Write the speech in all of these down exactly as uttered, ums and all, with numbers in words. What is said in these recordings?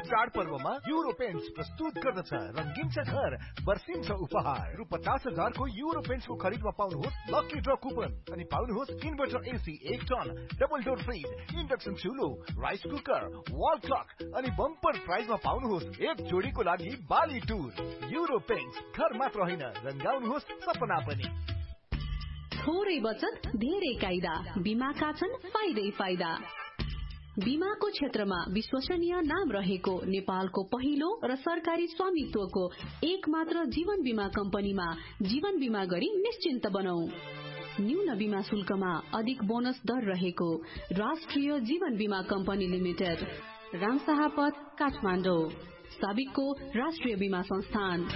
चाडपर्वमा euro paints प्रस्तुत गर्दछ रंगीन छ घर बर्सिन्छ उपहार रु पचास हजार को युरो पेन्ट्स को खरीदमा पाउनुहोस् लकी ड्र कुपन अनि पाउनुहोस् इन्भर्टर एसी एक ton double door fridge induction चुलो rice cooker wall clock अनि बम्पर प्राइजमा पाउनुहोस् एक जोडीको लागि बाली टुर युरो पेन्ट्स घर मात्र होइन रंगाउनुहोस् सपना पनि। थोरै बचत धेरै कायदा बीमाका छन् फाइदै फाइदा। बीमाको क्षेत्रमा विश्वसनीय नाम रहेको नेपालको पहिलो र सरकारी स्वामित्वको एक मात्र जीवन बीमा कम्पनीमा जीवन बीमा गरी निश्चिन्त बनौ। न्यून बीमा शुल्कमा अधिक बोनस दर रहेको राष्ट्रिय जीवन बीमा कम्पनी लिमिटेड रामशाहपथ काठमाडौँ साबिकको राष्ट्रिय बीमा संस्थान।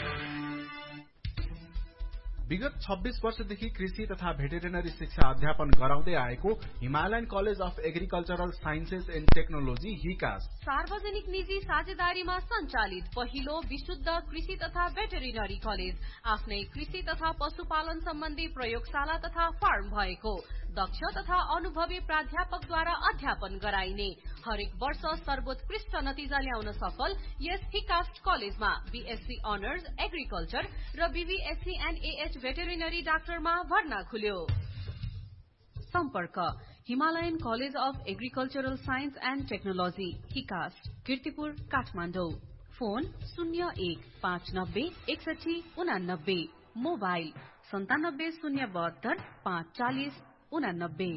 विगत छब्बीस वर्षदेखि कृषि तथा भेटेरिनरी शिक्षा अध्यापन गराउँदै आएको Himalayan college of agricultural sciences and technology हिकास सार्वजनिक निजी साझेदारीमा सञ्चालित पहिलो विशुद्ध कृषि तथा भेटेरिनरी कलेज आफ्नै कृषि तथा पशुपालन सम्बन्धी प्रयोगशाला तथा फार्म भएको दक्ष तथा अनुभवी प्राध्यापकद्वारा अध्यापन गराइने हरेक वर्ष सर्वोत्कृष्ट नतिजा ल्याउन सफल यस हिकास्ट कलेजमा बीएससी अनर्स एग्रिकल्चर र बीबीएससी एन्ड एएच भेटेरिनरी डाक्टरमा भर्ना खुल्यो। सम्पर्क Himalayan college of agricultural science and technology हिकास्ट Kirtipur Kathmandu phone शून्य एक पाँच नब्बे एकसठी उनानब्बे मोबाइल सन्तानब्बे शून्य बहत्तर पाँच चालिस उनानब्बे।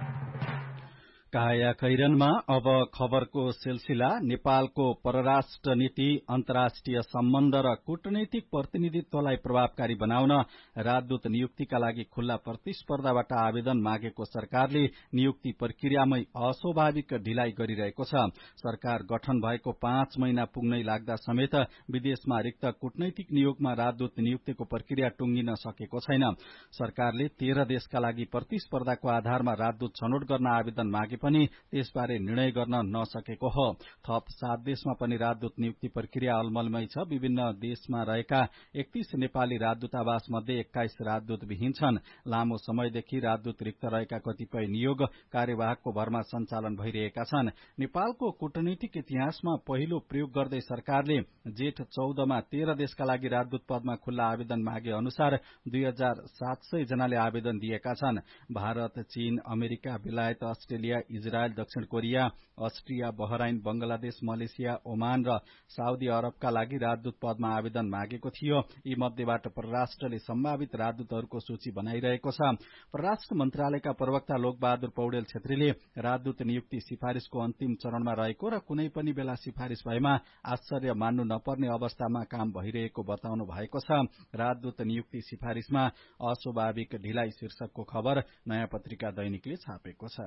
काया कैरनमा अब खबरको सिलसिला नेपालको परराष्ट्र नीति अन्तर्राष्ट्रिय सम्बन्ध र कूटनैतिक प्रतिनिधित्वलाई प्रभावकारी बनाउन राजदूत नियुक्तिका लागि खुल्ला प्रतिस्पर्धाबाट आवेदन मागेको सरकारले नियुक्ति प्रक्रियामै अस्वाभाविक ढिलाइ गरिरहेको छ। सरकार गठन भएको पाँच महिना पुग्नै लाग्दा समेत विदेशमा रिक्त कूटनैतिक नियोगमा राजदूत नियुक्तिको प्रक्रिया टुंगिन सकेको छैन। सरकारले तेह्र देशका लागि प्रतिस्पर्धाको आधारमा राजदूत छनौट गर्न आवेदन मागे पनि त्यसबारे निर्णय गर्न नसकेको हो। थप सात देशमा पनि राजदूत नियुक्ति प्रक्रिया अलमलमै छ। विभिन्न देशमा रहेका एकतीस नेपाली राजदूतावास मध्ये एक्काइस राजदूत विहीन छन्। लामो समयदेखि राजदूत रिक्त रहेका कतिपय नियोग कार्यवाहकको भरमा सञ्चालन भइरहेका छन्। नेपालको कूटनीतिक इतिहासमा पहिलो प्रयोग गर्दै सरकारले जेठ चौधमा तेह्र देशका लागि राजदूत पदमा खुल्ला आवेदन मागे अनुसार दुई हजार सात सय जनाले आवेदन दिएका छन्। भारत, चीन, अमेरिका, बेलायत, अस्ट्रेलिया, इजरायल, दक्षिण Korea, Austria, Bahrain, Bangladesh, Malaysia, Oman र साउदी अरबका लागि राजदूत पदमा आवेदन मागेको थियो। यी मध्येबाट परराष्ट्रले सम्भावित राजदूतहरूको सूची बनाइरहेको छ। परराष्ट्र मन्त्रालयका प्रवक्ता लोकबहादुर पौडेल छेत्रीले राजदूत नियुक्ति सिफारिशको अन्तिम चरणमा रहेको र कुनै पनि बेला सिफारिश भएमा आश्चर्य मान्नु नपर्ने अवस्थामा काम भइरहेको बताउनु भएको छ। राजदूत नियुक्ति सिफारिशमा अस्वाभाविक ढिलाइ शीर्षकको खबर नयाँ पत्रिका दैनिकले छापेको छ।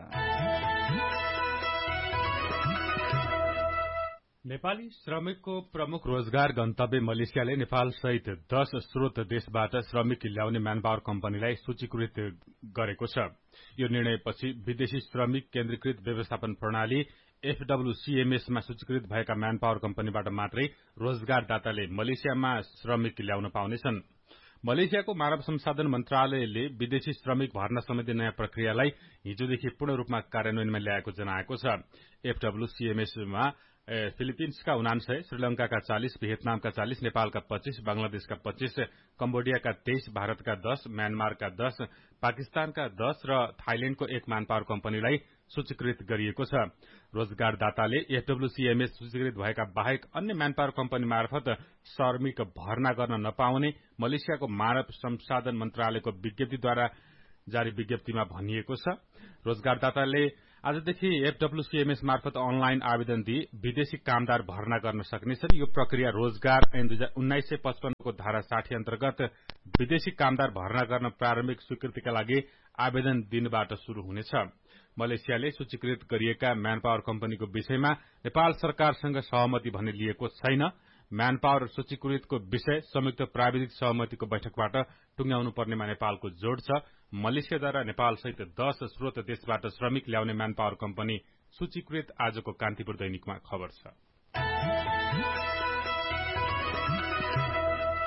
नेपाली श्रमिकको प्रमुख रोजगार गन्तव्य मलेसियाले नेपाल सहित दश स्रोत देशबाट श्रमिक ल्याउने म्यानपावर कम्पनीलाई सूचीकृत गरेको छ। यो निर्णयपछि विदेशी श्रमिक केन्द्रीकृत व्यवस्थापन प्रणाली एफडब्ल्यूसीएमएसमा सूचीकृत भएका म्यानपावर कम्पनीबाट मात्रै रोजगारदाताले मलेसियामा श्रमिक ल्याउन पाउनेछन्। मलेसियाको मानव संसाधन मन्त्रालयले विदेशी श्रमिक भर्ना सम्बन्धी नयाँ प्रक्रियालाई हिजोदेखि पूर्ण रूपमा कार्यान्वयनमा ल्याएको जनाएको छ। एफडब्ल्यूसीएमएसमा फिलिपिन्सका उनान्सय, श्रीलंकाका चालिस, भियतनामका चालिस, नेपालका पच्चीस, बंगलादेशका पच्चीस, कम्बोडियाका तेइस, भारतका दश, म्यानमारका दश, पाकिस्तानका दश र थाइल्याण्डको एक म्यानपावर कम्पनीलाई सूचीकृत गरिएको छ। रोजगारदाताले एफडब्ल्यूसीएमएस सूचीकृत भएका बाहेक अन्य म्यानपावर कम्पनी मार्फत श्रमिक भर्ना गर्न नपाउने मलेसियाको मानव संसाधन मन्त्रालयको विज्ञप्तिद्वारा जारी विज्ञप्तिमा भनिएको छ। रोजगारदाताले आजदेखि एफडब्ल्यूसीएमएस मार्फत अनलाइन आवेदन दिई विदेशी कामदार भर्ना गर्न सक्नेछन्। यो प्रक्रिया रोजगार ऐन उन्नाइस सय पचपन्नको धारा साठी अन्तर्गत विदेशी कामदार भर्ना गर्न प्रारम्भिक स्वीकृतिका लागि आवेदन दिनबाट शुरू हुनेछ। मलेसियाले सूचीकृत गरिएका म्यानपावर कम्पनीको विषयमा नेपाल सरकारसँग सहमति भने लिएको छैन। म्यानपावर सूचीकृतको विषय संयुक्त प्राविधिक सहमतिको बैठकबाट टुंग्याउनु पर्नेमा नेपालको जोड छ। मलेसियाद्वारा नेपालसहित दश स्रोत देशबाट श्रमिक ल्याउने म्यानपावर कम्पनी सूचीकृत आजको कान्तिपुर दैनिकमा खबर छ।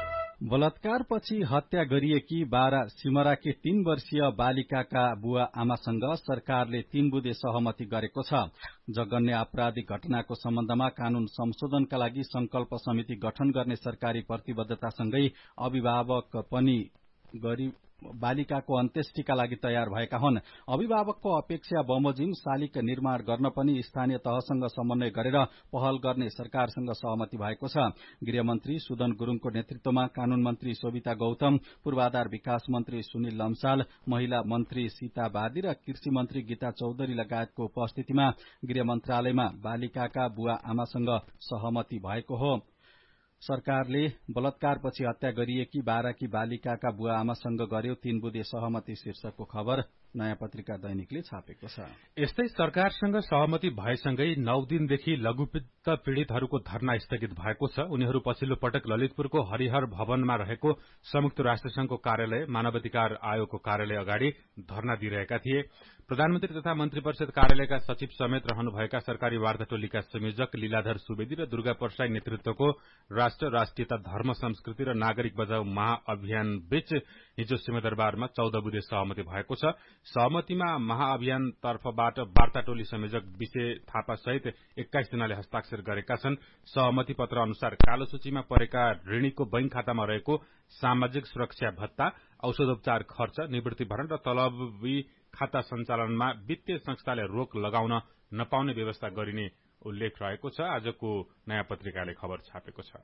बलात्कारपछि हत्या गरिएकी बारा सिमराकी तीन वर्षीय बालिकाका बुवा आमासँग सरकारले तीन बुँदे सहमति गरेको छ। जघन्य आपराधिक घटनाको सम्बन्धमा कानून संशोधनका लागि संकल्प समिति गठन गर्ने सरकारी प्रतिबद्धतासँगै अभिभावक पनि गरी बालिकाको अन्त्येष्टिका लागि तयार भएका हुन्। अभिभावकको अपेक्षा बमोजिम शालिग निर्माण गर्न पनि स्थानीय तहसँग समन्वय गरेर पहल गर्ने सरकारसँग सहमति भएको छ। गृहमन्त्री सुदन गुरूङको नेतृत्वमा कानून मन्त्री शोभिता गौतम, पूर्वाधार विकास मन्त्री सुनिल लम्साल, महिला मन्त्री सीता बादी र कृषि मन्त्री गीता चौधरी लगायतको उपस्थितिमा गृह मन्त्रालयमा बालिकाका बुवा आमासँग सहमति भएको हो। सरकारले बलात्कारपछि हत्या गरिएकी बाराकी बालिकाका बुवा आमासँग गर्यो तीन बुँदे सहमति शीर्षकको खबर नयाँ पत्रिका दैनिकले छापेको छ। यस्तै सरकारसँग सहमति भएसँगै नौ दिनदेखि लघुवित्त पीड़ितहरूको धरना स्थगित भएको छ। उनीहरू पछिल्लो पटक ललितपुरको हरिहर भवनमा रहेको संयुक्त राष्ट्रसंघको कार्यालय मानवाधिकार आयोगको कार्यालय अगाडि धरना दिइरहेका थिए। प्रधानमन्त्री तथा मन्त्री परिषद कार्यालयका सचिव समेत रहनुभएका सरकारी वार्ता टोलीका संयोजक लीलाधर सुवेदी र दुर्गा परसाई नेतृत्वको राष्ट्र राष्ट्रियता धर्म संस्कृति र नागरिक बचाउ महाअभियान बीच हिजो सिंहदरबारमा चौध बुँदे सहमति भएको छ। सहमतिमा महाअभियान तर्फबाट वार्ता टोली संयोजक विषय थापा सहित एक्काइस जनाले हस्ताक्षर गरेका छन्। सहमति पत्र अनुसार कालो सूचीमा परेका ऋणीको बैंक खातामा रहेको सामाजिक सुरक्षा भत्ता, औषधोपचार खर्च, निवृत्ति भरण र तलबी खाता सञ्चालनमा वित्तीय संस्थाले रोक लगाउन नपाउने व्यवस्था गरिने उल्लेख रहेको छ। आजको नयाँ पत्रिकाले खबर छापेको छ।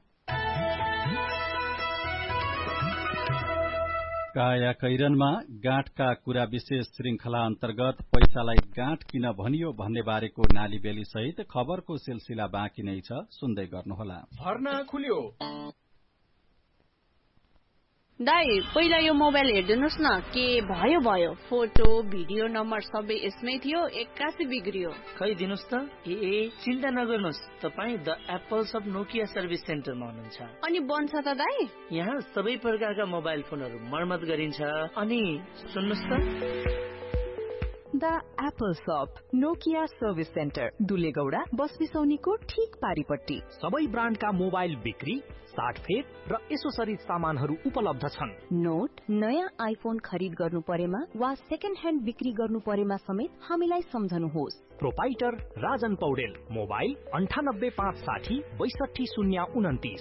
काया कैरनमा गाँठका कुरा विशेष श्रृंखला अन्तर्गत पैसालाई गाँठ किन भनियो भन्ने बारेको नाली बेली सहित खबरको सिलसिला बाँकी नै छ, सुन्दै गर्नुहोला। भर्ना खुल्यो। दाई पहिला यो मोबाइल हेरिदिनुहोस् न, के भयो भयो फोटो भिडियो नम्बर सबै यसमै थियो, एक्कासी बिग्रियो। खै दिनुहोस् त। ए चिन्ता नगर्नुहोस्, तपाईँ the apples of Nokia service सेन्टरमा हुनुहुन्छ। अनि बन्छ त दाई? यहाँ सबै प्रकारका मोबाइल फोनहरू मर्मत गरिन्छ। अनि सुन्नुहोस् त, द एप्पल शप नोकिया सर्भिस सेन्टर दुलेगौडा बस बिसौनीको ठीक पारिपट्टि। सबै ब्रान्डका मोबाइल बिक्री, साटफेर र एसोसरिज सामानहरू उपलब्ध छन्। नोट, नयाँ आइफोन खरिद गर्नु परेमा वा सेकेन्ड ह्यान्ड बिक्री गर्नु परेमा समेत हामीलाई सम्झनुहोस्। प्रोपाइटर राजन पौडेल, मोबाइल अन्ठानब्बे पाँच साठी बैसठी शून्य उन्तिस।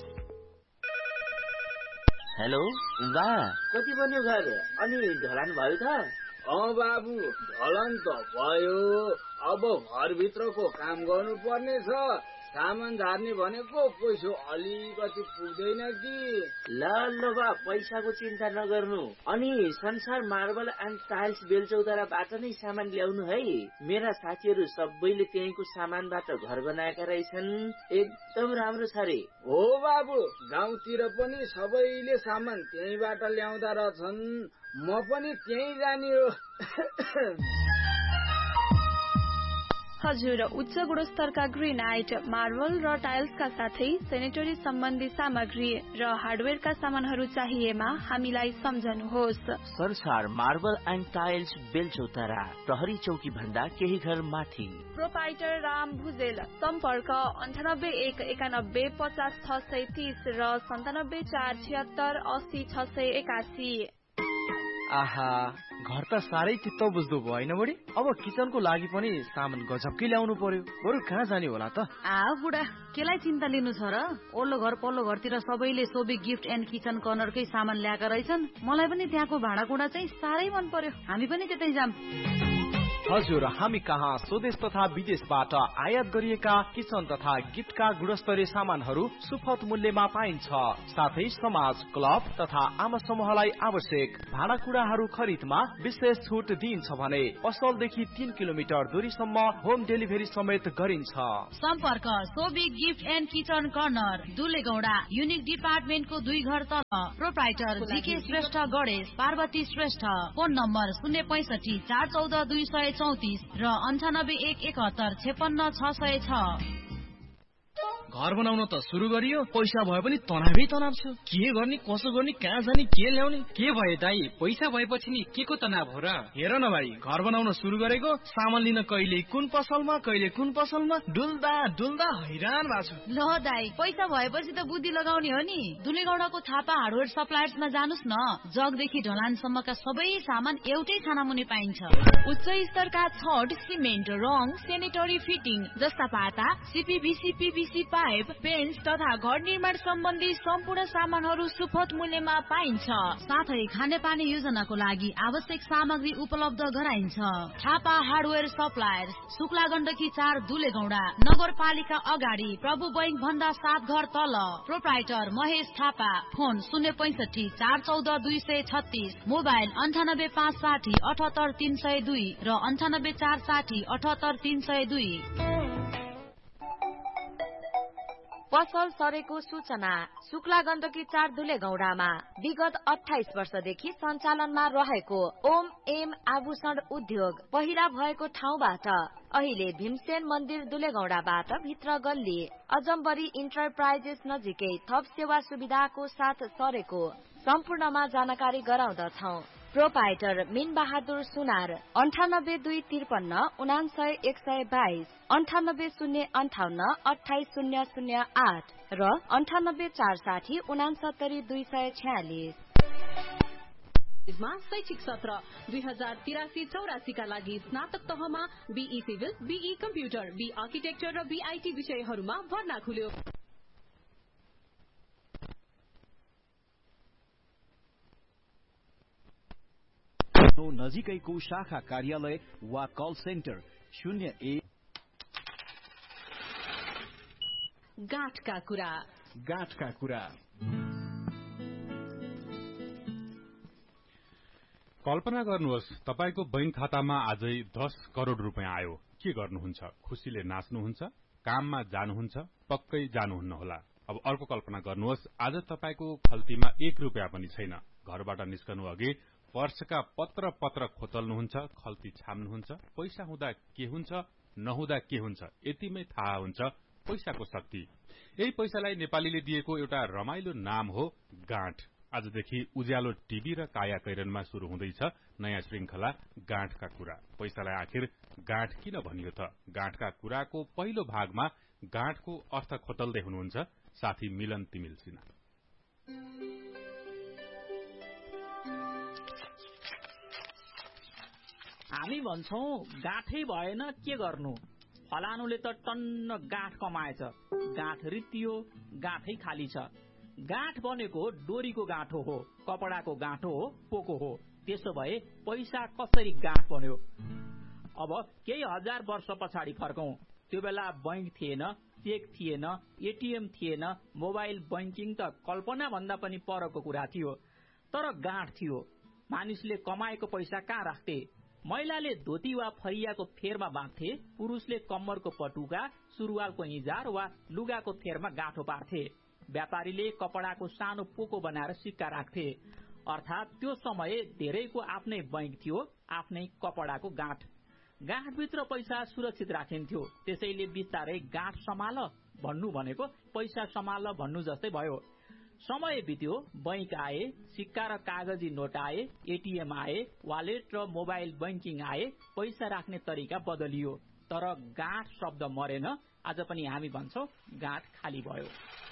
हेलो बा, कति बन्यो घर? अनि ढलान भयो त? अँ बाबु, ढलान त भयो। अब घरभित्रको काम गर्नु पर्ने छ। सामान झार्ने भनेको पैसा अलिकति पुग्दैन कि। ल ल बा, पैसाको चिन्ता नगर्नु। अनि संसार मार्बल एन्ड टाइल्स बेलचौताराबाट नै सामान ल्याउनु है। मेरा साथीहरू सबैले त्यहीँको सामानबाट घर बनाएका रहेछन्, एकदम राम्रो छ रे। हो बाबु, गाउँतिर पनि सबैले सामान त्यहीँबाट ल्याउँदा रहेछन्। म पनि त्यहीँ जाने हो। हजुर, उच्च गुणस्तरका ग्रेनाइट, मार्बल र टाइल्सका साथै सेनेटरी सम्बन्धी सामग्री र हार्डवेयरका सामानहरू चाहिएमा हामीलाई सम्झनुहोस्। संसार मार्बल एन्ड टाइल्स बेलचौतारा, प्रहरी चौकी भन्दा केही घर माथि। प्रोपाइटर राम भुजेल, सम्पर्क अन्ठानब्बे एक एकानब्बे पचास छ सय तीस र सन्तानब्बे चार छिहत्तर अस्सी छ सय एकासी। आहा, घर त साह्रै चित्त बुझ्दो भयो होइन बढी? अब किचनको लागि पनि सामान गजबकै ल्याउनु पर्यो। बरु कहाँ जाने होला त? आ बुढा, केलाई चिन्ता लिनु छ र? ओल्लो घर पल्लो घरतिर सबैले सोबी गिफ्ट एन्ड किचन कर्नरकै सामान ल्याएका रहेछन्। मलाई पनि त्यहाँको भाँडाकुँडा चाहिँ साह्रै मन पर्यो। हामी पनि त्यतै जाम। हजुर, हामी कहाँ स्वदेश तथा विदेशबाट आयात गरिएका किचन तथा गिफ्टका गुणस्तरीय सामानहरू सुपथ मूल्यमा पाइन्छ। साथै समाज, क्लब तथा आमा समूहलाई आवश्यक भाँडाकुँडाहरू खरिदमा विशेष छुट दिइन्छ भने पसलदेखि तीन किलोमिटर दूरीसम्म होम डेलिभरी समेत गरिन्छ। सम्पर्क Sobi gift and kitchen corner, दुलेगौडा, unique डिपार्टमेन्टको दुई घर तल। Proprietor GK Shrestha Ganesh, Parvati Shrestha. Phone number शून्य पैसठी चार चौध दुई सय चौतिस र अन्ठानब्बे एक एकहत्तर छेपन्न छ सय छ। घर बनाउन त सुरु गरियो, पैसा भए पनि तनावै तनाव छ। के गर्ने, कसो गर्ने, कहाँ जाने, के ल्याउने? के भयो दाइ, पैसा भएपछि नि के को तनाव हो र? हेर न भाइ, घर बनाउन सुरु गरेको, सामान लिन कहिले कुन पसलमा कहिले कुन पसलमा डुल्दा डुल्दा हैरान भएको छु। ल दाइ, पैसा भएपछि त बुद्धि लगाउने हो नि। दुलेगौडाको थापा हार्डवेयर सप्लायर्समा जानुस् न। जगदेखि ढलानसम्मका सबै सामान एउटै छानामुनि पाइन्छ। उच्च स्तरका छड, सिमेन्ट, रङ, सेनेटरी फिटिङ जस्ता पाता, सीपीभीसी, पीवीसी पाइप, पेन्ट्स तथा घर निर्माण सम्बन्धी सम्पूर्ण सामानहरू सुपथ मूल्यमा पाइन्छ। साथै खानेपानी योजनाको लागि आवश्यक सामग्री उपलब्ध गराइन्छ। थापा हार्डवेयर सप्लायर्स, शुक्ला गण्डकी चार, दुलेगौडा, नगरपालिका अगाडि, प्रभु बैंक भन्दा सात घर तल। प्रोप्राइटर महेश थापा। फोन शून्य पैंसठी चार चौध दुई सय छत्तीस, मोबाइल अन्ठानब्बे पाँच साठी अठहत्तर तीन सय दुई र अन्ठानब्बे चार साठी अठहत्तर तीन सय दुई। पसल सरेको सूचना। शुक्ला गण्डकी चार दुलेगौडामा विगत अठाइस वर्षदेखि सञ्चालनमा रहेको ओम एम आभूषण उद्योग पहिला भएको ठाउँबाट अहिले भीमसेन मन्दिर दुलेगौडाबाट भित्र गल्ली अजम्बरी इन्टरप्राइजेस नजिकै थप सेवा सुविधाको साथ सरेको सम्पूर्णमा जानकारी गराउँदछौ। प्रोपाइटर मिन बहादुर सुनार। अन्ठानब्बे दुई त्रिपन्न उनासय एक सय बाइस, अन्ठानब्बे शून्य अन्ठाउन्न अठाइस शून्य शून्य आठ र अन्ठानब्बे चार साठी उनासत्तरी दुई सय छ्यालिस। शैक्षिक सत्र दुई हजार तिरासी चौरासी का लागि स्नातक तहमा be civil, be computer, be architecture र बीआईटी विषयहरूमा भर्ना खुल्यो। नजिकैको शाखा कार्यालय वा कल सेन्टर शून्य एक। गाँठका कुरा। गाँठका कुरा। कल्पना गर्नुहोस्, तपाईको बैंक खातामा आजै दस करोड़ रुपियाँ आयो। के गर्नुहुन्छ? खुसीले नाच्नुहुन्छ, काममा जानुहुन्छ, पक्कै जानुहुन्न होला। अब अर्को कल्पना गर्नुहोस्, आज तपाईको खल्तीमा एक रुपियाँ पनि छैन। घरबाट निस्कनु अघि पर्सका पत्र पत्र खोतल्नुहुन्छ, खल्ती छाम्नुहुन्छ। पैसा हुँदा के हुन्छ, नहुँदा के हुन्छ, यतिमै थाहा हुन्छ पैसाको शक्ति। यही पैसालाई नेपालीले दिएको एउटा रमाइलो नाम हो गाँठ। आजदेखि उज्यालो टिभी र काया कैरनमा शुरू हुँदैछ नयाँ श्रृंखला गाँठका कुरा। पैसालाई आखिर गाँठ किन भनियो त? गाँठका कुराको पहिलो भागमा गाँठको अर्थ खोतल्दै हुनुहुन्छ साथी मिलन तिमिल सिन्हा। हामी भन्छौं गाँठै भएन के गर्नु, फलानुले त टन्न गाँठ कमाएछ, गाँठ रित्तियो, गाँठै खाली छ। गाँठ बनेको डोरीको गाँठो हो, कपडाको गाँठो हो, पोको हो। त्यसो भए पैसा कसरी गाँठ बन्यो? अब केही हजार वर्ष पछाडि फर्कौं। त्यो बेला बैंक थिएन, चेक थिएन, एटीएम थिएन, मोबाइल बैंकिङ त कल्पना भन्दा पनि परको कुरा थियो। तर गाँठ थियो। मानिसले कमाएको पैसा कहाँ राख्थे? महिलाले धोती वा फरियाको फेरमा बाँध्थे, पुरुषले कम्मरको पटुका, सुरुवालको इजार वा लुगाको फेरमा गाँठो पार्थे। व्यापारीले कपडाको सानो पोको बनाएर सिक्का राख्थे। अर्थात त्यो समय धेरैको आफ्नै बैंक थियो, आफ्नै कपडाको गाँठ। गाँठभित्र पैसा सुरक्षित राखिन्थ्यो। त्यसैले बिस्तारै गाँठ सम्हाल भन्नु भनेको पैसा सम्हाल भन्नु जस्तै भयो। समय बित्यो, बैंक आए, सिक्का र कागजी नोट आए, एटीएम आए, वालेट र मोबाइल बैंकिङ आए, पैसा राख्ने तरिका बदलियो। तर गाँठ शब्द मरेन। आज पनि हामी भन्छौं गाँठ खाली भयो।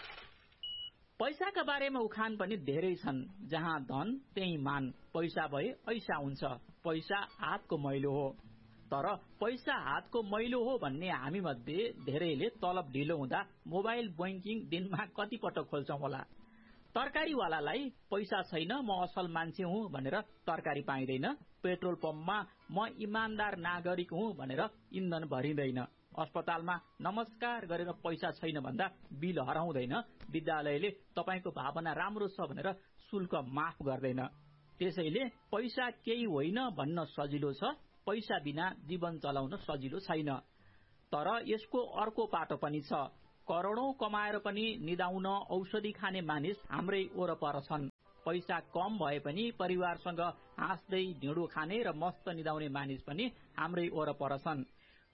पैसाका बारेमा उखान पनि धेरै छन्। जहाँ धन त्यही मान, पैसा भए ऐसा हुन्छ, पैसा हातको मैलो हो। तर पैसा हातको मैलो हो भन्ने हामी मध्ये धेरैले तलब ढिलो हुँदा मोबाइल बैंकिङ दिनमा कति पटक खोल्छौं होला। तरकारीवालालाई पैसा छैन, म असल मान्छे हुँ भनेर तरकारी पाइँदैन। पेट्रोल पम्पमा म इमानदार नागरिक हुँ भनेर इन्धन भरिँदैन। अस्पतालमा नमस्कार गरेर पैसा छैन भन्दा बिल हराउँदैन। विद्यालयले तपाईको भावना राम्रो छ भनेर शुल्क माफ गर्दैन। त्यसैले पैसा केही होइन भन्न सजिलो छ, पैसा बिना जीवन चलाउन सजिलो छैन। तर यसको अर्को पाटो पनि छ। करोडौं कमाएर पनि निदाउन औषधि खाने मानिस हाम्रै वरपर छन्। पैसा कम भए पनि परिवारसँग हाँस्दै ढिँडो खाने र मस्त निदाउने मानिस पनि हाम्रै वरपर छन्।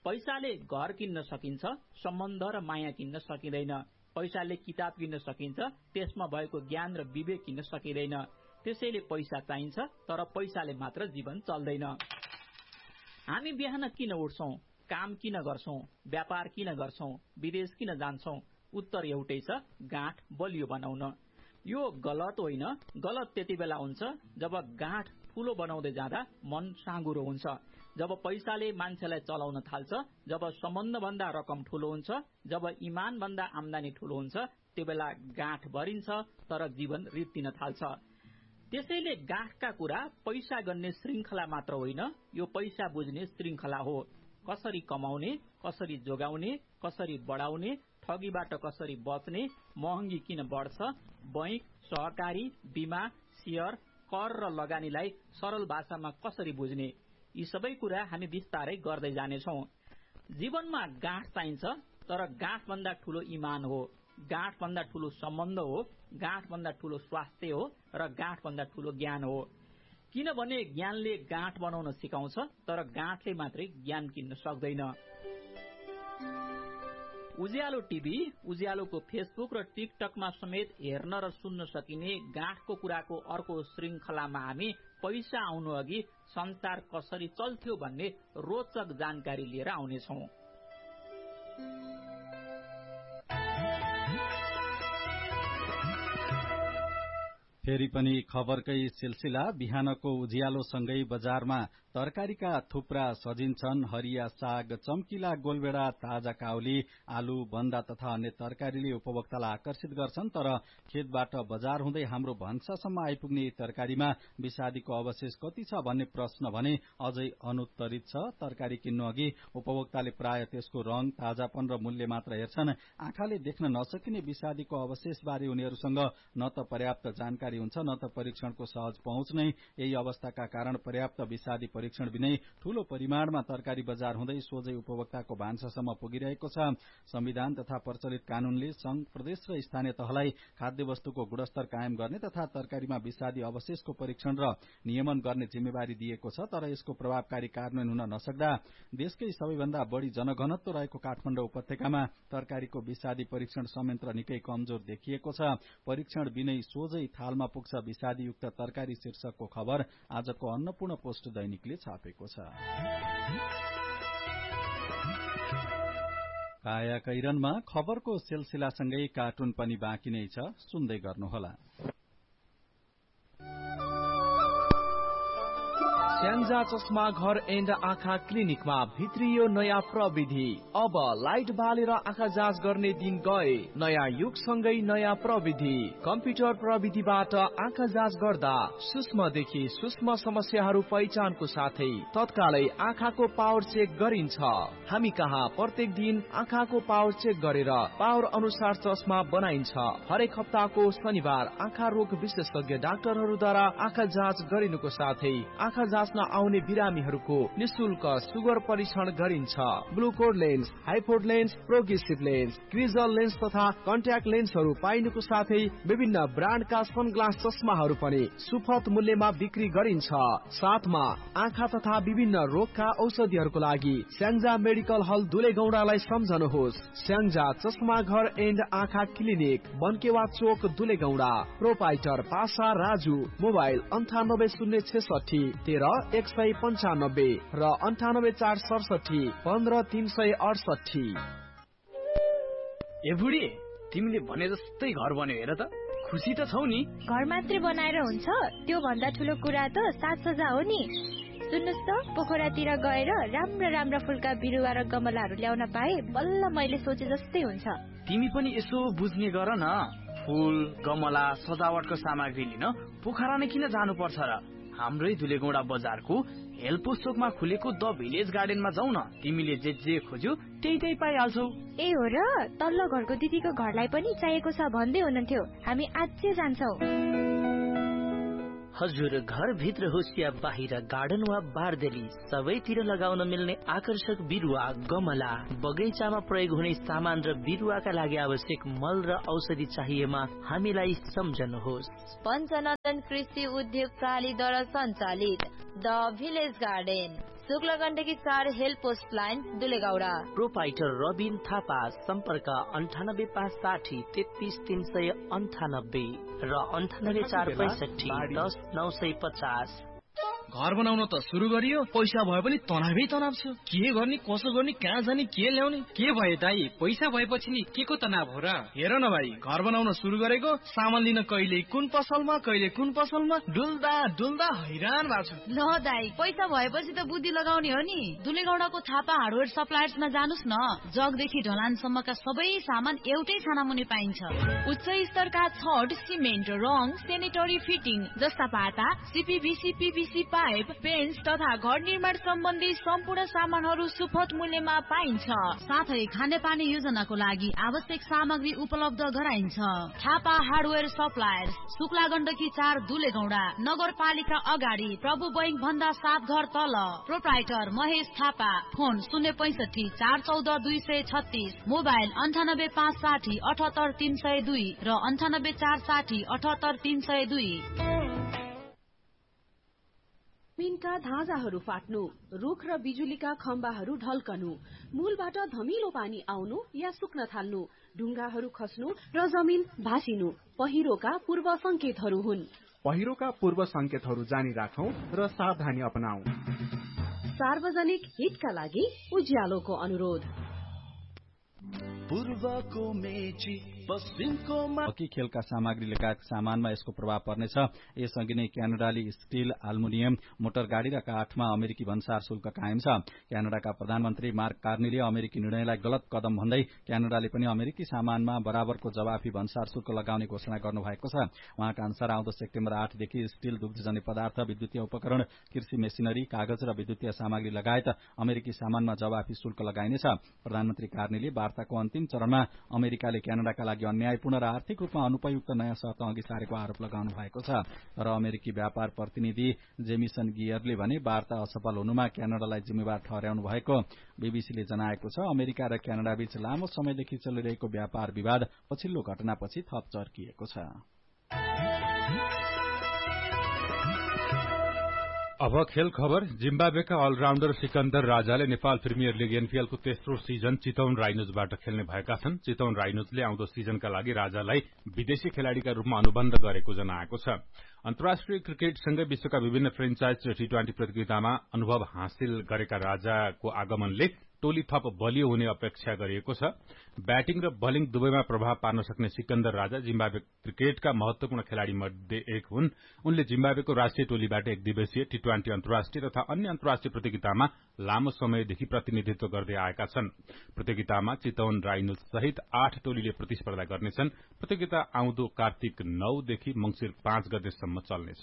पैसाले घर किन्न सकिन्छ, सम्बन्ध र माया किन्न सकिँदैन। पैसाले किताब किन्न सकिन्छ, त्यसमा भएको ज्ञान र विवेक किन्न सकिँदैन। त्यसैले पैसा चाहिन्छ, तर पैसाले मात्र जीवन चल्दैन। हामी बिहान किन उठ्छौं, काम किन गर्छौं, व्यापार किन गर्छौं, विदेश किन जान्छौं? उत्तर एउटै छ, गाँठ बलियो बनाउन। यो गलत होइन, गलत त्यति बेला हुन्छ जब गाँठ ठूलो बनाउँदै जाँदा मन साँगुरो हुन्छ। जब पैसाले मान्छेलाई चलाउन थाल्छ, जब सम्बन्ध भन्दा रकम ठूलो हुन्छ, जब इमान भन्दा आम्दानी ठूलो हुन्छ, त्यो बेला गाँठ भरिन्छ तर जीवन रित्तिन थाल्छ। त्यसैले गाँठका कुरा पैसा गर्ने श्रृंखला मात्र होइन, यो पैसा बुझ्ने श्रृंखला हो। कसरी कमाउने, कसरी जोगाउने, कसरी बढाउने, ठगीबाट कसरी बच्ने, महँगी किन बढ्छ, बैंक, सहकारी, बीमा, शेयर, कर र लगानीलाई सरल भाषामा कसरी बुझ्ने, यी सबै कुरा हामी बिस्तारै गर्दै जानेछौं। जीवनमा गाँठ चाहिन्छ, तर गाँठ भन्दा ठूलो इमान हो, गाँठ भन्दा ठूलो सम्बन्ध हो, गाँठ भन्दा ठूलो स्वास्थ्य हो र गाँठ भन्दा ठूलो ज्ञान हो। किनभने ज्ञानले गाँठ बनाउन सिकाउँछ, तर गाँठले मात्रै ज्ञान किन्न सक्दैन। उज्यालो टिभी, उज्यालोको फेसबुक र टिकटकमा समेत हेर्न र सुन्न सकिने गाँठको कुराको अर्को श्रृंखलामा हामी पैसा आउनु अघि संसार कसरी चल्थ्यो भन्ने रोचक जानकारी लिएर आउनेछौं। फेरि पनि खबरकै सिलसिला। बिहानको उज्यालोसँगै बजारमा तरकारीका थुप्रा सजिन्छन्। हरिया साग, चम्किला गोलबेडा, ताजा काउली, आलु, बन्दा तथा अन्य तरकारीले उपभोक्तालाई आकर्षित गर्छन्। तर खेतबाट बजार हुँदै हाम्रो भन्सासम्म आइपुग्ने तरकारीमा विषादीको अवशेष कति छ भन्ने प्रश्न भने अझै अनुत्तरित छ। तरकारी किन्नु अघि उपभोक्ताले प्राय त्यसको रंग, ताजापन र मूल्य मात्र हेर्छन्। आँखाले देख्न नसकिने विषादीको अवशेष बारे उनीहरूसँग न त पर्याप्त जानकारी हुन्छ, न त परीक्षणको सहज पहुँच नै। यही अवस्थाका कारण पर्याप्त विषादी परीक्षण बिनै ठूलो परिमाणमा तरकारी बजार हुँदै सोझै उपभोक्ताको भान्सासम्म पुगिरहेको छ। संविधान तथा प्रचलित कानूनले संघ, प्रदेश र स्थानीय तहलाई खाद्य वस्तुको गुणस्तर कायम गर्ने तथा तरकारीमा विषादी अवशेषको परीक्षण र नियमन गर्ने जिम्मेवारी दिएको छ। तर यसको प्रभावकारी कार्यान्वयन हुन नसक्दा देशकै सबैभन्दा बढ़ी जनघनत्व रहेको काठमाडौँ उपत्यकामा तरकारीको विषादी परीक्षण संयन्त्र निकै कमजोर देखिएको छ। परीक्षण बिनै सोझै थालमा पुग्छ विषादीयुक्त तरकारी शीर्षकको खबर आजको अन्नपूर्ण पोस्ट दैनिकले छापेको छ। काया कैरनमा खबरको सिलसिलासँगै कार्टुन पनि बाँकी नै छ, सुन्दै गर्नुहोला। स्याङ्जा चस्मा घर एन्ड आँखा क्लिनिकमा भित्रियो नयाँ प्रविधि। अब लाइट बालेर आँखा जाँच गर्ने दिन गए। नयाँ युगसँगै नयाँ प्रविधि। कम्प्युटर प्रविधिबाट आँखा जाँच गर्दा सूक्ष्मदेखि सूक्ष्म समस्याहरू पहिचानको साथै तत्कालै आँखाको पावर चेक गरिन्छ। हामी कहाँ प्रत्येक दिन आँखाको पावर चेक गरेर पावर अनुसार चस्मा बनाइन्छ। हरेक हप्ताको शनिबार आँखा रोग विशेषज्ञ डाक्टरहरूद्वारा आँखा जाँच गरिनुको साथै आँखा जाँच आउने बिरामीहरूको निशुल्क सुगर परीक्षण गरिन्छ। ग्लुकोड lens, हाइपोड lens, progressive lens, क्रिजल lens तथा कन्ट्याक्ट लेन्सहरू पाइनुको साथै विभिन्न ब्रान्डका सनग्लास चस्माहरू पनि सुपथ मूल्यमा बिक्री गरिन्छ। साथमा आँखा तथा विभिन्न रोगका औषधिहरूको लागि स्याङ्जा मेडिकल हल दुलेगौडालाई सम्झनुहोस्। स्याङ्जा चस्मा घर एन्ड आँखा क्लिनिक, बनकेवा चोक, दुलेगौडा। प्रोपाइटर पासा राजु। मोबाइल अन्ठानब्बे शून्य छेसठी तेह्र एक सय पन्चानब्बे र अन्ठानब्बे चार सडसठी पन्ध्र तीन सय अडसठी। ए बुढी, तिमीले भने जस्तै घर बन्यो हेर त। खुसी त छौ नि? घर मात्रै बनाएर हुन्छ? त्यो भन्दा ठुलो कुरा त साजसज्जा हो नि। सुन्नुस् त, पोखरातिर गएर राम्रा राम्रा फुलका बिरुवा र गमलाहरू ल्याउन पाए बल्ल मैले सोचे जस्तै हुन्छ। तिमी पनि यसो बुझ्ने गर न। फुल, गमला, सजावटको सामग्री लिन पोखरा नै किन जानु पर्छ र? हाम्रै दुलेगौडा बजारको हेलपोस्ट चोकमा खुलेको द भिलेज गार्डनमा जाऊ न। तिमीले जे जे खोज्यौ त्यही त्यही पाइहाल्छौ। ए हो र? तल्लो घरको दिदीको घरलाई पनि चाहिएको छ भन्दै हुनुहुन्थ्यो। हामी आजै जान्छौ। हजुर, घर भित्र होस् या बाहिर, गार्डन वा बारदेली, सबैतिर लगाउन मिल्ने आकर्षक बिरुवा, गमला, बगैँचामा प्रयोग हुने सामान र बिरुवाका लागि आवश्यक मल र औषधि चाहिएमा हामीलाई सम्झनुहोस्। पञ्चनन्दन कृषि उद्योग प्रणालीद्वारा सञ्चालित the village garden Shukla Gandaki चार help post line दुलेगौडा। Proprietor Rabin Thapa, सम्पर्क अन्ठानब्बे पाँच साठी तेत्तीस तीन सय अन्ठानब्बे र अन्ठानब्बे चार पैसठी दस नौ सय पचास। घर बनाउन त सुरु गरियो, पैसा भए पनि तनावै तनाव छ। के गर्ने, कसो गर्ने, कहाँ जाने, के ल्याउने? के भयो दाइ, पैसा भएपछि नि के को तनाव हो र? हेर न भाइ, घर बनाउन सुरु गरेको, सामान लिन कहिले कुन पसलमा कहिले कुन पसलमा डुल्दा डुल्दा हैरान भएको छु। ल दाइ, पैसा भएपछि त बुद्धि लगाउने हो नि। दुलेगौडाको थापा हार्डवेयर सप्लायर्समा जानुस् न। जगदेखि ढलानसम्मका सबै सामान एउटै छानामुनि पाइन्छ। उच्च स्तरका छड, सिमेन्ट, रङ, सेनेटरी फिटिङ जस्ता पाता, सीपीभीसी, पीवीसी पाइप, पेन्स तथा घर निर्माण सम्बन्धी सम्पूर्ण सामानहरू सुपथ मूल्यमा पाइन्छ। साथै खानेपानी योजनाको लागि आवश्यक सामग्री उपलब्ध गराइन्छ। थापा हार्डवेयर सप्लायर्स, शुक्ला गण्डकी चार दुलेगौडा, नगरपालिका अगाडि, प्रभु बैंक भन्दा सात घर तल। प्रोप्राइटर महेश थापा। फोन शून्य पैसठी चार चौध दुई सय छत्तीस, मोबाइल अन्ठानब्बे पाँच साठी अठहत्तर तीन सय दुई र अन्ठानब्बे चार साठी अठहत्तर तीन सय दुई। जमिनका धाजाहरू फाट्नु, रुख र बिजुलीका खम्बाहरू ढल्कनु, मूलबाट धमिलो पानी आउनु या सुक्न थाल्नु, ढुङ्गाहरू खस्नु र जमिन भासिनु पहिरोका पूर्व संकेतहरू हुन्। पहिरोका पूर्व संकेतहरू जानी राखौं र सावधानी अपनाऊ। सार्वजनिक हितका लागि उज्यालोको अनुरोध। पूर्वको मेची पश्चिमको हकी खेलका सामग्री लगायत सामानमा यसको प्रभाव पर्नेछ। यसअघि नै क्यानाडाली स्टील, एल्युमिनियम, मोटर गाडी र काठमा अमेरिकी भन्सार शुल्क कायम छ। क्यानाडाका प्रधानमन्त्री मार्क कार्नीले अमेरिकी निर्णयलाई गलत कदम भन्दै क्यानाडाले पनि अमेरिकी सामानमा बराबरको जवाफी भन्सार शुल्क लगाउने घोषणा गर्नुभएको छ। उहाँका अनुसार आउँदो सेप्टेम्बर आठदेखि स्टील, दुग्धजन्य पदार्थ, विद्युतीय उपकरण, कृषि मेसिनरी, कागज र विद्युतीय सामग्री लगायत अमेरिकी सामानमा जवाफी शुल्क लगाइनेछ। प्रधानमन्त्री कार्नीले वार्ताको अन्तिम चरणमा अमेरिकाले क्यानाडाका लागि अन्यायपूर्ण र आर्थिक रूपमा अनुपयुक्त नयाँ शर्त अघि सारेको आरोप लगाउनु भएको छ। तर अमेरिकी व्यापार प्रतिनिधि जेमिसन गियरले भने वार्ता असफल हुनुमा क्यानाडालाई जिम्मेवार ठहर्याउनु भएको। बीबीसीले जनाएको छ, अमेरिका र क्यानाडा बीच लामो समयदेखि चलिरहेको व्यापार विवाद पछिल्लो घटनापछि थप चर्किएको छ। अब खेल खबर। जिम्बाब्वेका अलराउन्डर सिकन्दर राजाले नेपाल प्रिमियर लिग एनपीएलको तेस्रो सिजन चितवन राइनोजबाट खेल्ने भएका छन्। चितवन राइनोजले आउँदो सिजनका लागि राजालाई विदेशी खेलाड़ीका रूपमा अनुबन्ध गरेको जनाएको छ। अन्तर्राष्ट्रिय क्रिकेटसँगै विश्वका विभिन्न फ्रेन्चाइज र टी ट्वेन्टी प्रतियोगितामा अनुभव हासिल गरेका राजाको आगमनले टोली थप बलियो हुने अपेक्षा गरिएको छ। ब्याटिङ र बलिङ दुवैमा प्रभाव पार्न सक्ने सिकन्दर राजा जिम्बाब्वे क्रिकेटका महत्वपूर्ण खेलाड़ी मध्ये एक हुन्। उनले जिम्बाब्वेको राष्ट्रिय टोलीबाट एक दिवसीय, टी ट्वेन्टी अन्तर्राष्ट्रिय तथा अन्य अन्तर्राष्ट्रिय प्रतियोगितामा लामो समयदेखि प्रतिनिधित्व गर्दै आएका छन्। प्रतियोगितामा चितवन राइनोज सहित आठ टोलीले प्रतिस्पर्धा गर्नेछन्। प्रतियोगिता आउँदो कार्तिक नौदेखि मंसिर पाँच गतेसम्म चल्नेछ।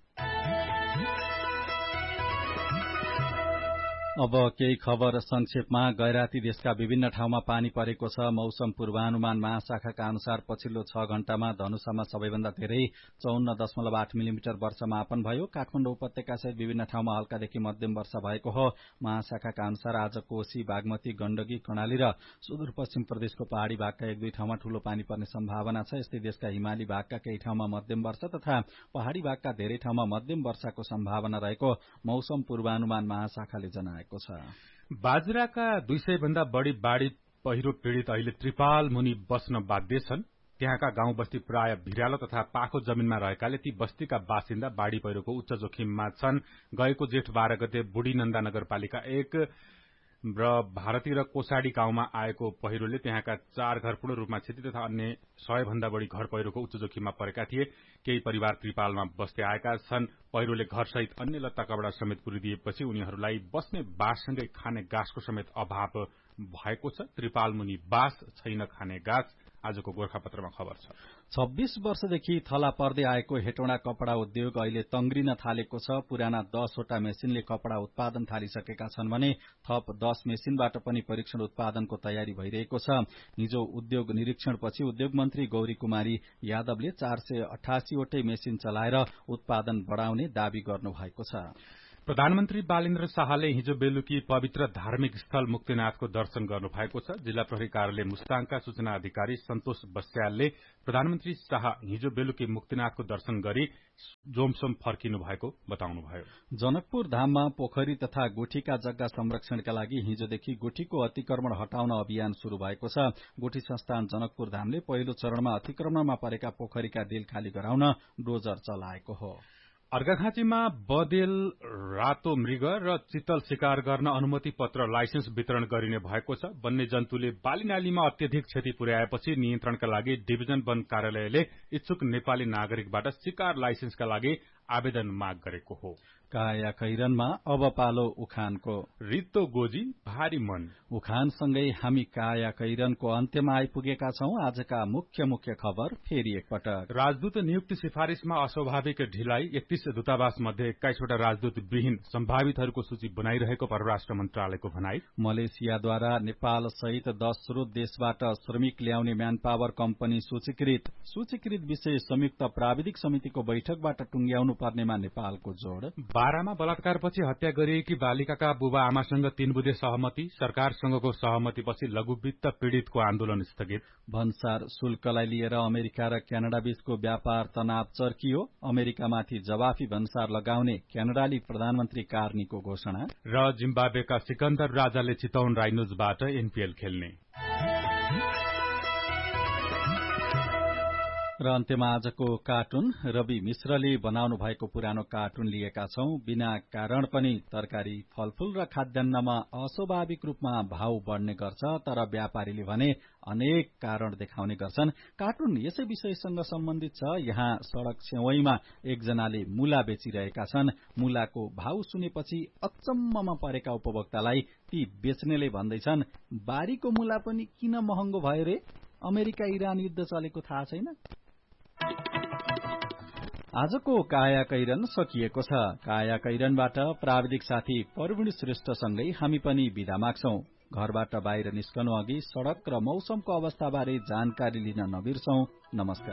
अब केही खबर संक्षेपमा। गैराती देशका विभिन्न ठाउँमा पानी परेको छ। मौसम पूर्वानुमान महाशाखाका अनुसार पछिल्लो छ घण्टामा धनुषामा सबैभन्दा धेरै चौन्न दशमलव आठ मिलिमिटर वर्षा मापन भयो। काठमाडौँ उपत्यका सहित विभिन्न ठाउँमा हल्कादेखि मध्यम वर्षा भएको हो। महाशाखाका अनुसार आज कोशी, बागमती, गण्डकी, कर्णाली र सुदूरपश्चिम प्रदेशको पहाड़ी भागका एक दुई ठाउँमा ठूलो पानी पर्ने सम्भावना छ। यस्तै देशका हिमाली भागका केही ठाउँमा मध्यम वर्षा तथा पहाड़ी भागका धेरै ठाउँमा मध्यम वर्षाको सम्भावना रहेको मौसम पूर्वानुमान महाशाखाले जनाएको। बाजराका दुई सय भन्दा बढ़ी बाढ़ी पहिरो पीड़ित अहिले त्रिपाल मुनि बस्न बाध्य छन्। त्यहाँका गाउँ बस्ती प्राय भिरालो तथा पाखो जमिनमा रहेकाले ती बस्तीका बासिन्दा बाढ़ी पहिरोको उच्च जोखिममा छन्। गएको जेठ बाह्र गते बुढीनन्दा नगरपालिका एक र भारती र कोसाडी गाउँमा आएको पहिरोले त्यहाँका चार घर पूर्ण रूपमा क्षति तथा अन्य सय भन्दा बढ़ी घर पहिरोको उच्च जोखिममा परेका थिए। केही परिवार त्रिपालमा बस्दै आएका छन्। पहिरोले घरसहित अन्य लत्ता कपडा समेत पुरिदिएपछि उनीहरूलाई बस्ने बाँससँगै खाने गाँसको समेत अभाव भएको छ। त्रिपाल मुनि बाँस छैन, खाने गाँस। आजको गोर्खापत्रमा खबर छ। छब्बीस वर्षदेखि थला पर्दै आएको हेटौँडा कपड़ा उद्योग अहिले तंग्रिन थालेको छ। पुराना दसवटा मेसिनले कपड़ा उत्पादन थालिसकेका छन् भने थप दस मेसिनबाट पनि परीक्षण उत्पादनको तयारी भइरहेको छ। हिजो उद्योग निरीक्षणपछि उद्योग मन्त्री गौरी कुमारी यादवले चार सय अठासीवटै मेसिन चलाएर उत्पादन बढ़ाउने दावी गर्नुभएको छ। प्रधानमन्त्री बालेन्द्र शाहले हिजो बेलुकी पवित्र धार्मिक स्थल मुक्तिनाथको दर्शन गर्नु भएको छ। जिल्ला प्रहरी कार्यालय मुस्ताङका सूचना अधिकारी सन्तोष बस्यालले प्रधानमन्त्री शाह हिजो बेलुकी मुक्तिनाथको दर्शन गरी जोमसोम फर्किनु भएको बताउनुभयो। जनकपुर धाममा पोखरी तथा गुठीका जग्गा संरक्षणका लागि हिजोदेखि गुठीको अतिक्रमण हटाउन अभियान शुरू भएको छ। गुठी संस्थान जनकपुर धामले पहिलो चरणमा अतिक्रमणमा परेका पोखरीका डिल खाली गराउन डोजर चलाएको हो। अर्घाखाँचीमा बदेल, रातो मृग र चितल शिकार गर्न अनुमति पत्र लाइसेन्स वितरण गरिने भएको छ। वन्यजन्तुले बालीनालीमा अत्यधिक क्षति पुर्याएपछि नियन्त्रणका लागि डिभिजन वन कार्यालयले इच्छुक नेपाली नागरिकबाट शिकार लाइसेन्सका लागि आवेदन माग गरेको हो। काया कैरनमा अब पालो उखानको। रित्तो गोजी भारी मन। उखानसँगै हामी काया कैरनको अन्त्यमा आइपुगेका छौं। आजका मुख्य मुख्य खबर फेरि एकपटक। राजदूत नियुक्ति सिफारिशमा अस्वाभाविक ढिलाइ। एकतीस दूतावास मध्ये एक्काइसवटा राजदूत विहीन सम्भावितहरूको सूची बनाइरहेको परराष्ट्र मन्त्रालयको भनाई। मलेसियाद्वारा नेपाल सहित दश स्रोत देशबाट श्रमिक ल्याउने म्यान पावर कम्पनी सूचीकृत। सूचीकृत विषय संयुक्त प्राविधिक समितिको बैठकबाट टुंग्याउनु पर्नेमा नेपालको जोड। बारामा बलात्कारपछि हत्या गरिएकी बालिकाका बुबा आमासँग तीन बुधे सहमति। सरकारसँगको सहमतिपछि लघुवित्त पीड़ितको आन्दोलन स्थगित। भन्सार शुल्कलाई लिएर अमेरिका र क्यानाडा बीचको व्यापार तनाव चर्कियो। अमेरिकामाथि जवाफी भन्सार लगाउने क्यानाडाली प्रधानमन्त्री कार्नीको घोषणा। र जिम्बाब्वेका सिकन्दर राजाले चितवन राइनोजबाट एनपीएल खेल्ने। र अन्त्यमा आजको कार्टुन। रवि मिश्रले बनाउनु भएको पुरानो कार्टुन लिएका छौं। बिना कारण पनि तरकारी, फलफूल र खाद्यान्नमा अस्वाभाविक रूपमा भाव बढ्ने गर्छ, तर व्यापारीले भने अनेक कारण देखाउने गर्छन्। कार्टुन यसै विषयसँग सम्बन्धित छ। यहाँ सड़क छेउैमा एकजनाले मूला बेचिरहेका छन्। मूलाको भाव सुनेपछि अचम्ममा परेका उपभोक्तालाई ती बेच्नेले भन्दैछन्, बारीको मूला पनि किन महँगो भयो रे? अमेरिका इरान युद्ध चलेको थाहा छैन? आजको काया कैरन सकिएको छ। काया कैरनबाट प्राविधिक साथी परवीण श्रेष्ठसँगै हामी पनि बिदा माग्छौं। घरबाट बाहिर निस्कनु अघि सड़क र मौसमको अवस्थाबारे जानकारी लिन नबिर्सौं। नमस्कार।